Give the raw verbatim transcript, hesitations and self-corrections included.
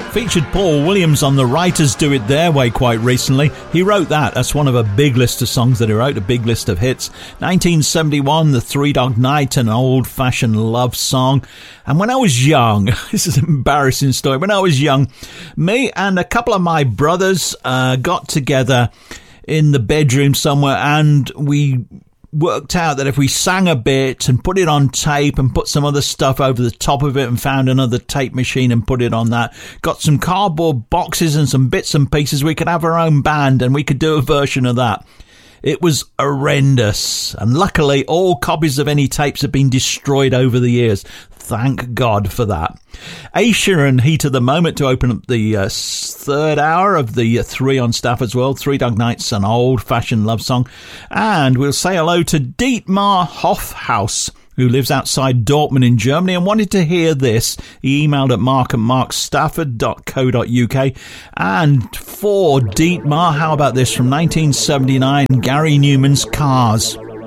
Featured Paul Williams on the Writers Do It Their Way quite recently. He wrote that. That's one of a big list of songs that he wrote, a big list of hits. nineteen seventy-one, The Three Dog Night, an old-fashioned love song. And when I was young, this is an embarrassing story, when I was young, me and a couple of my brothers uh, got together in the bedroom somewhere, and we worked out that if we sang a bit and put it on tape and put some other stuff over the top of it and found another tape machine and put it on that, got some cardboard boxes and some bits and pieces, we could have our own band and we could do a version of that. It was horrendous, and luckily all copies of any tapes have been destroyed over the years. Thank God for that. Aisha and Heat of the Moment to open up the uh, third hour of the uh, Three on Stafford's World. Three Dog Nights, an old-fashioned love song. And we'll say hello to Dietmar Hofhaus, who lives outside Dortmund in Germany and wanted to hear this. He emailed at mark at mark stafford dot co dot uk. And for Dietmar, how about this from nineteen seventy-nine, Gary Numan's Cars.